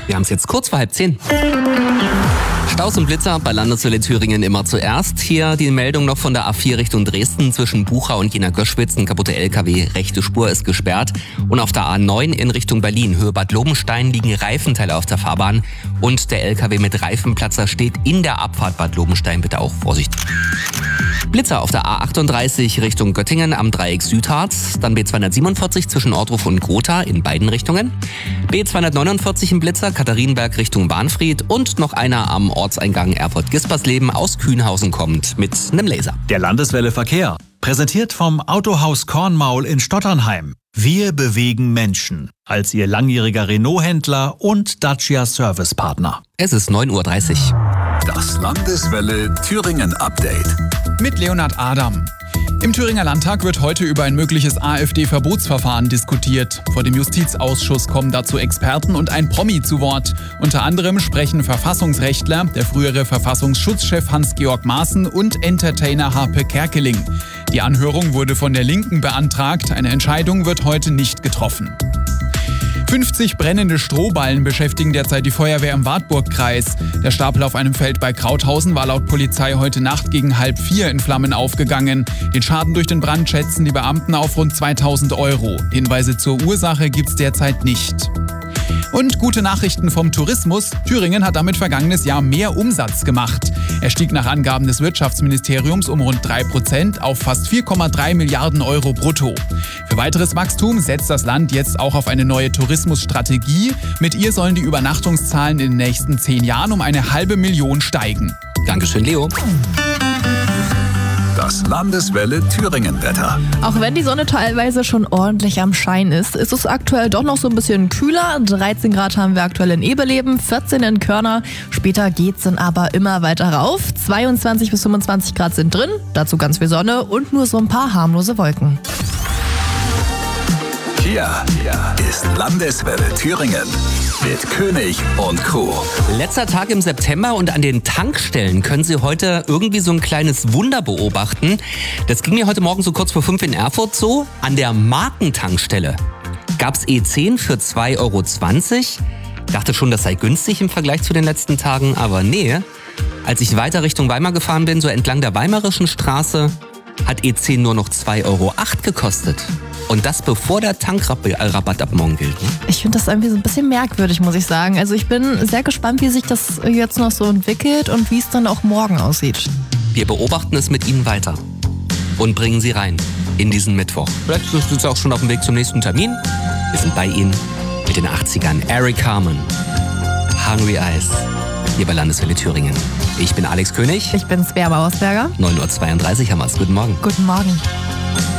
Wir haben es jetzt kurz vor 9:30. Staus und Blitzer bei Landeswelle Thüringen immer zuerst. Hier die Meldung noch von der A4 Richtung Dresden zwischen Bucha und Jena-Göschwitz. Ein kaputter LKW, rechte Spur ist gesperrt. Und auf der A9 in Richtung Berlin, Höhe Bad Lobenstein, liegen Reifenteile auf der Fahrbahn. Und der LKW mit Reifenplatzer steht in der Abfahrt Bad Lobenstein. Bitte auch Vorsicht. Blitzer auf der A38 Richtung Göttingen am Dreieck Südharz. Dann B247 zwischen Ortruf und Grotha in beiden Richtungen. B249 im Blitzer, Katharinenberg Richtung Wahnfried. Und noch einer am Ortseingang Erfurt-Gispersleben aus Kühnhausen kommt mit einem Laser. Der Landeswelle Verkehr. Präsentiert vom Autohaus Kornmaul in Stotternheim. Wir bewegen Menschen. Als Ihr langjähriger Renault-Händler und Dacia-Servicepartner. Es ist 9:30 Uhr. Das Landeswelle Thüringen Update. Mit Leonhard Adam. Im Thüringer Landtag wird heute über ein mögliches AfD-Verbotsverfahren diskutiert. Vor dem Justizausschuss kommen dazu Experten und ein Promi zu Wort. Unter anderem sprechen Verfassungsrechtler, der frühere Verfassungsschutzchef Hans-Georg Maaßen und Entertainer Harpe Kerkeling. Die Anhörung wurde von der Linken beantragt. Eine Entscheidung wird heute nicht getroffen. 50 brennende Strohballen beschäftigen derzeit die Feuerwehr im Wartburgkreis. Der Stapel auf einem Feld bei Krauthausen war laut Polizei heute Nacht gegen 3:30 in Flammen aufgegangen. Den Schaden durch den Brand schätzen die Beamten auf rund 2.000 Euro. Hinweise zur Ursache gibt's derzeit nicht. Und gute Nachrichten vom Tourismus. Thüringen hat damit vergangenes Jahr mehr Umsatz gemacht. Er stieg nach Angaben des Wirtschaftsministeriums um rund 3% auf fast 4,3 Milliarden Euro brutto. Für weiteres Wachstum setzt das Land jetzt auch auf eine neue Tourismusstrategie. Mit ihr sollen die Übernachtungszahlen in den nächsten 10 Jahren um 500.000 steigen. Dankeschön, Leo. Das Landeswelle Thüringen Wetter. Auch wenn die Sonne teilweise schon ordentlich am Schein ist es aktuell doch noch so ein bisschen kühler. 13 Grad haben wir aktuell in Eberleben, 14 in Körner. Später geht's dann aber immer weiter rauf. 22 bis 25 Grad sind drin, dazu ganz viel Sonne und nur so ein paar harmlose Wolken. Hier ist Landeswelle Thüringen mit König und Crew. Letzter Tag im September und an den Tankstellen können Sie heute irgendwie so ein kleines Wunder beobachten. Das ging mir heute Morgen so kurz vor 5 in Erfurt so. An der Markentankstelle gab's E10 für 2,20 €. Dachte schon, das sei günstig im Vergleich zu den letzten Tagen, aber nee. Als ich weiter Richtung Weimar gefahren bin, so entlang der Weimarischen Straße, hat E10 nur noch 2,08 € gekostet. Und das bevor der Tankrabatt ab morgen gilt. Ne? Ich finde das irgendwie so ein bisschen merkwürdig, muss ich sagen. Also ich bin sehr gespannt, wie sich das jetzt noch so entwickelt und wie es dann auch morgen aussieht. Wir beobachten es mit Ihnen weiter und bringen Sie rein in diesen Mittwoch. Vielleicht sind Sie auch schon auf dem Weg zum nächsten Termin. Wir sind bei Ihnen mit den 80ern. Eric Carmen, Hungry Eyes, hier bei Landeswelle Thüringen. Ich bin Alex König. Ich bin Svea Bauersberger. 9:32 Uhr haben wir es. Guten Morgen. Guten Morgen.